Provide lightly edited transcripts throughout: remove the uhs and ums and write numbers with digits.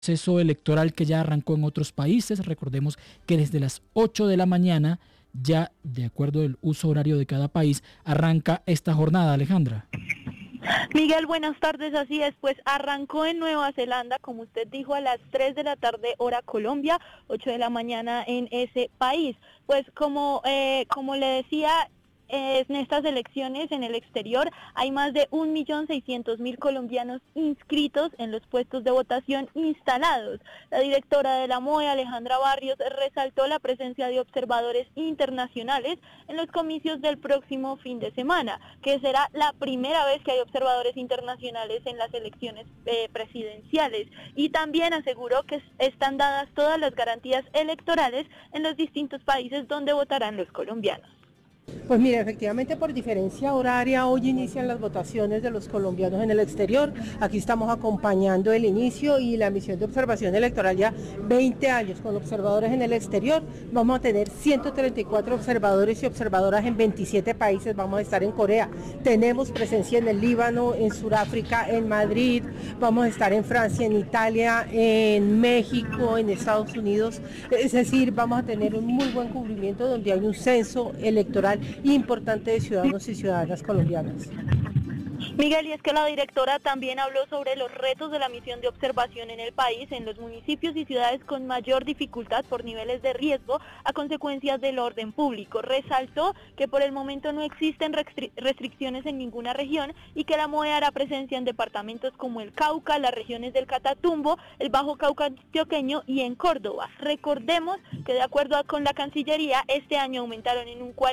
Proceso electoral que ya arrancó en otros países. Recordemos que desde las 8 de la mañana, ya de acuerdo al uso horario de cada país, arranca esta jornada, Alejandra. Miguel, buenas tardes, así es, pues arrancó en Nueva Zelanda, como usted dijo, a las 3 de la tarde hora Colombia, 8 de la mañana en ese país. Pues como le decía, en estas elecciones en el exterior hay más de 1.600.000 colombianos inscritos en los puestos de votación instalados. La directora de la MOE, Alejandra Barrios, resaltó la presencia de observadores internacionales en los comicios del próximo fin de semana, que será la primera vez que hay observadores internacionales en las elecciones presidenciales, y también aseguró que están dadas todas las garantías electorales en los distintos países donde votarán los colombianos. Pues mira, efectivamente por diferencia horaria hoy inician las votaciones de los colombianos en el exterior. Aquí estamos acompañando el inicio y la misión de observación electoral ya 20 años con observadores en el exterior. Vamos a tener 134 observadores y observadoras en 27 países. Vamos a estar en Corea, tenemos presencia en el Líbano, en Sudáfrica, en Madrid, vamos a estar en Francia, en Italia, en México, en Estados Unidos. Es decir, vamos a tener un muy buen cubrimiento donde hay un censo electoral importante de ciudadanos y ciudadanas colombianas. Miguel, y es que la directora también habló sobre los retos de la misión de observación en el país, en los municipios y ciudades con mayor dificultad por niveles de riesgo a consecuencias del orden público. Resaltó que por el momento no existen restricciones en ninguna región y que la MOE hará presencia en departamentos como el Cauca, las regiones del Catatumbo, el Bajo Cauca Antioqueño y en Córdoba. Recordemos que de acuerdo con la Cancillería, este año aumentaron en un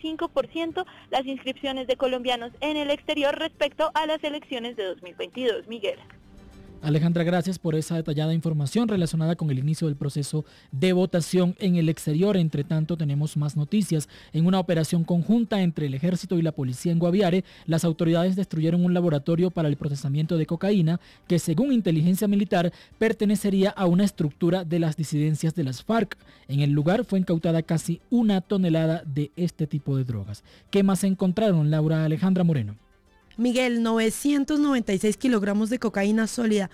45% las inscripciones de colombianos en el exterior respecto a las elecciones de 2022. Miguel. Alejandra, gracias por esa detallada información relacionada con el inicio del proceso de votación en el exterior. Entre tanto, tenemos más noticias. En una operación conjunta entre el Ejército y la Policía en Guaviare, las autoridades destruyeron un laboratorio para el procesamiento de cocaína que, según inteligencia militar, pertenecería a una estructura de las disidencias de las FARC. En el lugar fue incautada casi 1 tonelada de este tipo de drogas. ¿Qué más encontraron, Laura Alejandra Moreno? Miguel, 996 kilogramos de cocaína sólida,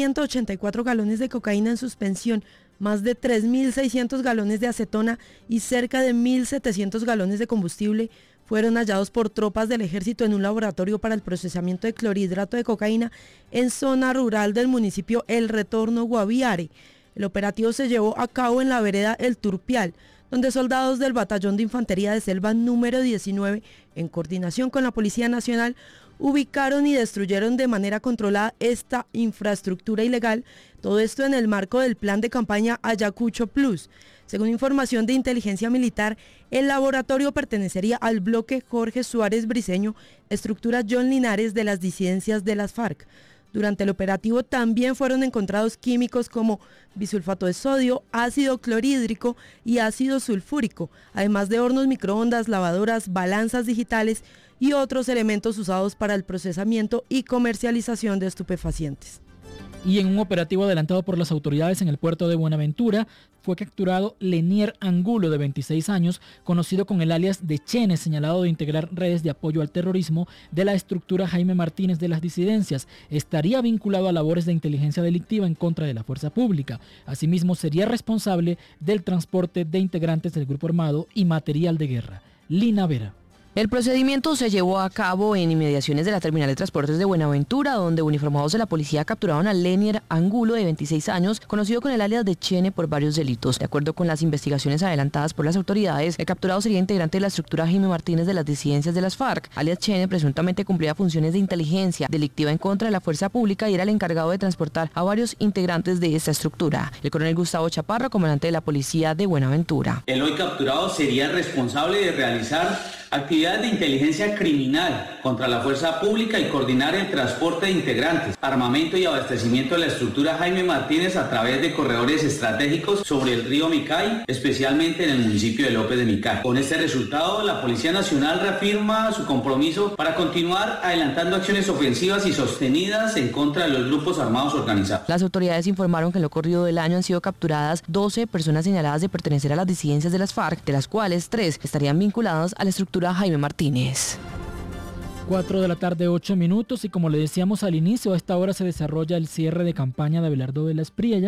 184 galones de cocaína en suspensión, más de 3.600 galones de acetona y cerca de 1.700 galones de combustible fueron hallados por tropas del ejército en un laboratorio para el procesamiento de clorhidrato de cocaína en zona rural del municipio El Retorno, Guaviare. El operativo se llevó a cabo en la vereda El Turpial, donde soldados del Batallón de Infantería de Selva número 19, en coordinación con la Policía Nacional, ubicaron y destruyeron de manera controlada esta infraestructura ilegal, todo esto en el marco del plan de campaña Ayacucho Plus. Según información de inteligencia militar, el laboratorio pertenecería al bloque Jorge Suárez Briceño, estructura John Linares de las disidencias de las FARC. Durante el operativo también fueron encontrados químicos como bisulfato de sodio, ácido clorhídrico y ácido sulfúrico, además de hornos microondas, lavadoras, balanzas digitales y otros elementos usados para el procesamiento y comercialización de estupefacientes. Y en un operativo adelantado por las autoridades en el puerto de Buenaventura, fue capturado Lenier Angulo, de 26 años, conocido con el alias de Chene, señalado de integrar redes de apoyo al terrorismo de la estructura Jaime Martínez de las disidencias. Estaría vinculado a labores de inteligencia delictiva en contra de la fuerza pública. Asimismo, sería responsable del transporte de integrantes del grupo armado y material de guerra. Lina Vera. El procedimiento se llevó a cabo en inmediaciones de la terminal de transportes de Buenaventura, donde uniformados de la policía capturaron a Lenier Angulo, de 26 años, conocido con el alias de Chene, por varios delitos. De acuerdo con las investigaciones adelantadas por las autoridades, el capturado sería integrante de la estructura Jaime Martínez de las disidencias de las FARC. Alias Chene presuntamente cumplía funciones de inteligencia delictiva en contra de la fuerza pública y era el encargado de transportar a varios integrantes de esta estructura. El coronel Gustavo Chaparro, comandante de la policía de Buenaventura. El hoy capturado sería responsable de realizar actividades de inteligencia criminal contra la fuerza pública y coordinar el transporte de integrantes, armamento y abastecimiento de la estructura Jaime Martínez a través de corredores estratégicos sobre el río Micay, especialmente en el municipio de López de Micay. Con este resultado, la Policía Nacional reafirma su compromiso para continuar adelantando acciones ofensivas y sostenidas en contra de los grupos armados organizados. Las autoridades informaron que en lo corrido del año han sido capturadas 12 personas señaladas de pertenecer a las disidencias de las FARC, de las cuales 3 estarían vinculadas a la estructura Jaime Martínez. 4 de la tarde, 8 minutos, y como le decíamos al inicio, a esta hora se desarrolla el cierre de campaña de Abelardo de la Espriella.